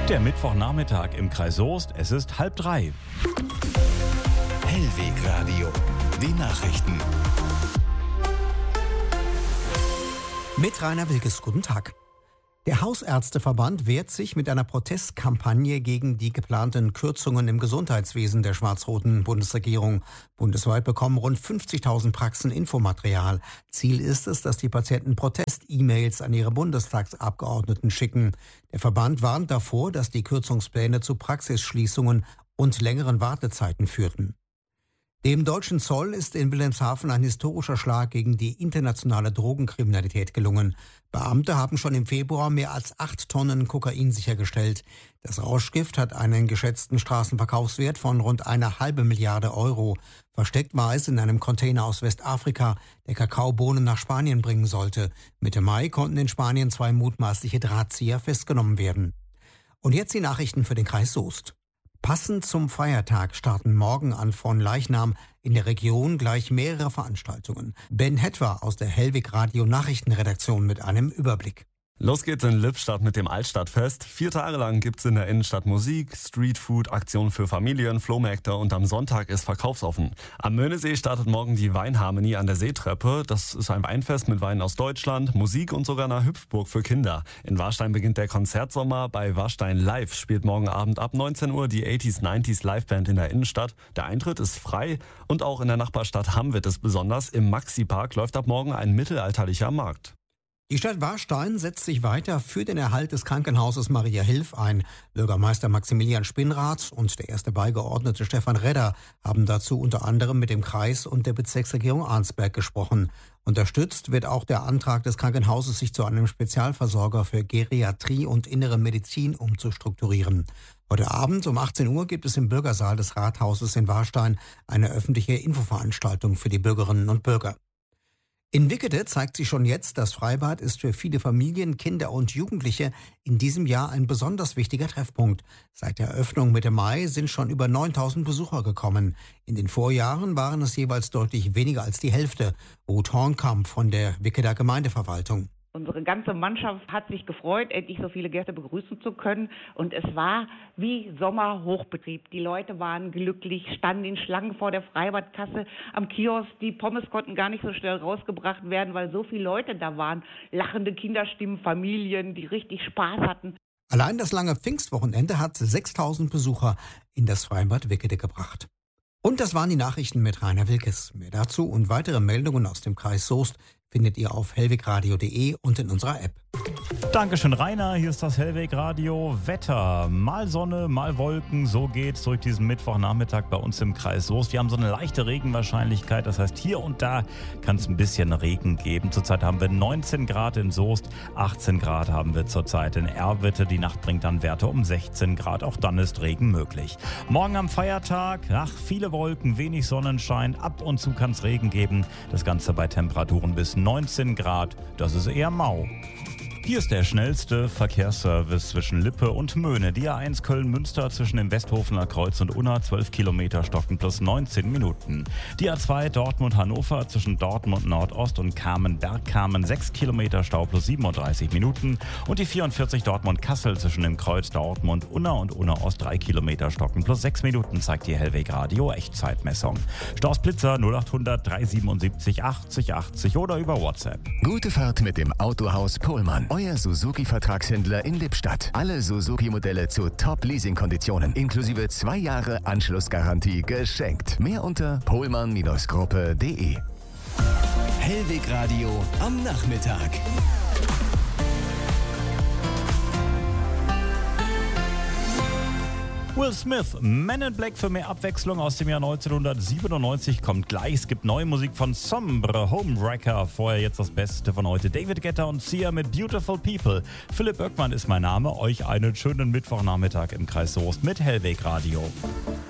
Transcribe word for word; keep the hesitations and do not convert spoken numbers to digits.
Der Mittwochnachmittag im Kreis Soest, es ist halb drei. Hellwegradio, die Nachrichten. Mit Rainer Wilkes, guten Tag. Der Hausärzteverband wehrt sich mit einer Protestkampagne gegen die geplanten Kürzungen im Gesundheitswesen der schwarz-roten Bundesregierung. Bundesweit bekommen rund fünfzigtausend Praxen Infomaterial. Ziel ist es, dass die Patienten Protest-E-Mails an ihre Bundestagsabgeordneten schicken. Der Verband warnt davor, dass die Kürzungspläne zu Praxisschließungen und längeren Wartezeiten führten. Dem deutschen Zoll ist in Wilhelmshaven ein historischer Schlag gegen die internationale Drogenkriminalität gelungen. Beamte haben schon im Februar mehr als acht Tonnen Kokain sichergestellt. Das Rauschgift hat einen geschätzten Straßenverkaufswert von rund eine halbe Milliarde Euro. Versteckt war es in einem Container aus Westafrika, der Kakaobohnen nach Spanien bringen sollte. Mitte Mai konnten in Spanien zwei mutmaßliche Drahtzieher festgenommen werden. Und jetzt die Nachrichten für den Kreis Soest. Passend zum Feiertag starten morgen an Fronleichnam in der Region gleich mehrere Veranstaltungen. Ben Hetwer aus der Hellwegradio Nachrichtenredaktion mit einem Überblick. Los geht's in Lippstadt mit dem Altstadtfest. Vier Tage lang gibt's in der Innenstadt Musik, Streetfood, Aktionen für Familien, Flohmärkte und am Sonntag ist verkaufsoffen. Am Möhnesee startet morgen die Weinharmonie an der Seetreppe. Das ist ein Weinfest mit Weinen aus Deutschland, Musik und sogar einer Hüpfburg für Kinder. In Warstein beginnt der Konzertsommer. Bei Warstein Live spielt morgen Abend ab neunzehn Uhr die achtziger, neunziger Liveband in der Innenstadt. Der Eintritt ist frei und auch in der Nachbarstadt Hamm wird es besonders. Im Maxi-Park läuft ab morgen ein mittelalterlicher Markt. Die Stadt Warstein setzt sich weiter für den Erhalt des Krankenhauses Maria Hilf ein. Bürgermeister Maximilian Spinnrath und der erste Beigeordnete Stefan Redder haben dazu unter anderem mit dem Kreis und der Bezirksregierung Arnsberg gesprochen. Unterstützt wird auch der Antrag des Krankenhauses, sich zu einem Spezialversorger für Geriatrie und innere Medizin umzustrukturieren. Heute Abend um achtzehn Uhr gibt es im Bürgersaal des Rathauses in Warstein eine öffentliche Infoveranstaltung für die Bürgerinnen und Bürger. In Wickede zeigt sich schon jetzt, das Freibad ist für viele Familien, Kinder und Jugendliche in diesem Jahr ein besonders wichtiger Treffpunkt. Seit der Eröffnung Mitte Mai sind schon über neuntausend Besucher gekommen. In den Vorjahren waren es jeweils deutlich weniger als die Hälfte. Ruth Hornkamp von der Wickeder Gemeindeverwaltung. Unsere ganze Mannschaft hat sich gefreut, endlich so viele Gäste begrüßen zu können. Und es war wie Sommerhochbetrieb. Die Leute waren glücklich, standen in Schlangen vor der Freibadkasse am Kiosk. Die Pommes konnten gar nicht so schnell rausgebracht werden, weil so viele Leute da waren. Lachende Kinderstimmen, Familien, die richtig Spaß hatten. Allein das lange Pfingstwochenende hat sechstausend Besucher in das Freibad Wickede gebracht. Und das waren die Nachrichten mit Rainer Wilkes. Mehr dazu und weitere Meldungen aus dem Kreis Soest findet ihr auf hellwegradio punkt de und in unserer App. Dankeschön, Rainer. Hier ist das Hellwegradio. Wetter. Mal Sonne, mal Wolken. So geht's durch diesen Mittwochnachmittag bei uns im Kreis Soest. Wir haben so eine leichte Regenwahrscheinlichkeit. Das heißt, hier und da kann es ein bisschen Regen geben. Zurzeit haben wir neunzehn Grad in Soest. achtzehn Grad haben wir zurzeit in Erwitte. Die Nacht bringt dann Werte um sechzehn Grad. Auch dann ist Regen möglich. Morgen am Feiertag, ach, viele Wolken, wenig Sonnenschein. Ab und zu kann es Regen geben. Das Ganze bei Temperaturen bis neunzehn Grad. Das ist eher mau. Hier ist der schnellste Verkehrsservice zwischen Lippe und Möhne. Die A eins Köln-Münster zwischen dem Westhofener Kreuz und Unna, zwölf Kilometer stocken plus neunzehn Minuten. Die A zwei Dortmund-Hannover zwischen Dortmund Nordost und Kamen-Bergkamen, sechs Kilometer Stau plus siebenunddreißig Minuten. Und die vierundvierzig Dortmund-Kassel zwischen dem Kreuz Dortmund-Unna und Unna-Ost, drei Kilometer stocken plus sechs Minuten, zeigt die Hellwegradio Echtzeitmessung. Staus Blitzer null achthundert drei siebenundsiebzig achtzig achtzig oder über WhatsApp. Gute Fahrt mit dem Autohaus Pohlmann. Euer Suzuki-Vertragshändler in Lippstadt. Alle Suzuki-Modelle zu Top-Leasing-Konditionen. Inklusive zwei Jahre Anschlussgarantie geschenkt. Mehr unter pohlmann Gruppe punkt de. Hellwegradio am Nachmittag. Will Smith, Men in Black für mehr Abwechslung aus dem Jahr neunzehnhundertsiebenundneunzig kommt gleich. Es gibt neue Musik von Sombre, Homewrecker. Vorher jetzt das Beste von heute. David Guetta und Sia mit Beautiful People. Philipp Oeckmann ist mein Name. Euch einen schönen Mittwochnachmittag im Kreis Soest mit Hellwegradio.